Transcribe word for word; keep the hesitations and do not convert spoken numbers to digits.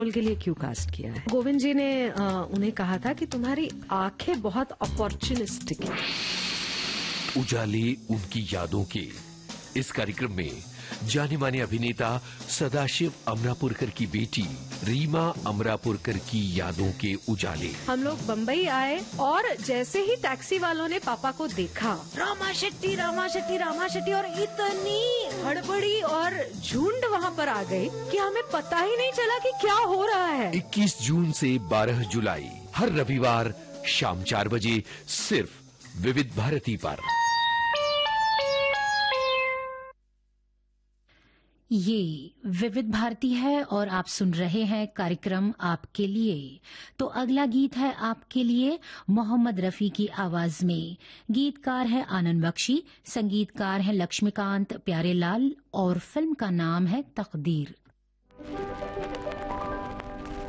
Role के लिए क्यों कास्ट किया है? गोविंद जी ने आ, उन्हें कहा था कि तुम्हारी आंखें बहुत अपॉर्चुनिस्टिक हैं। उजाले उनकी यादों के इस कार्यक्रम में जाने माने अभिनेता सदाशिव अमरापुरकर की बेटी रीमा अमरापुरकर की यादों के उजाले। हम लोग बम्बई आए और जैसे ही टैक्सी वालों ने पापा को देखा, रामा शेट्टी रामा शेट्टी रामा शेट्टी, और इतनी हड़बड़ी और झुंड वहाँ पर आ गई कि हमें पता ही नहीं चला कि क्या हो रहा है। इक्कीस जून से बारह जुलाई हर रविवार शाम चार बजे सिर्फ विविध भारती पर। ये विविध भारती है और आप सुन रहे हैं कार्यक्रम आपके लिए। तो अगला गीत है आपके लिए मोहम्मद रफी की आवाज में। गीतकार है आनंद बख्शी, संगीतकार है लक्ष्मीकांत प्यारेलाल और फिल्म का नाम है तकदीर।